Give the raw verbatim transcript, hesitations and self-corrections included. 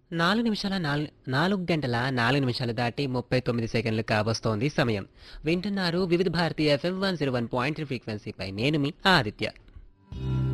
నాలుగు నిమిషాల నాలు నాలుగు గంటల నాలుగు నిమిషాలు దాటి ముప్పై తొమ్మిది సెకండ్లు కావస్తోంది సమయం. వింటున్నారు వివిధ Bharati FM one zero one point three ఫ్రీక్వెన్సీపై. నేను మీ ఆదిత్య.